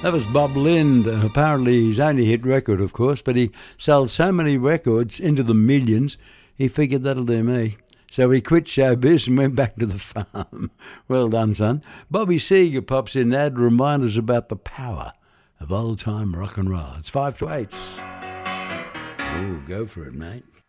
That was Bob Lind. Apparently his only hit record, of course, but he sold so many records into the millions, he figured that'll do me. So he quit showbiz and went back to the farm. Well done, son. Bobby Seger pops in now to remind us about the power of old-time rock and roll. It's 5 to 8. Oh, go for it, mate.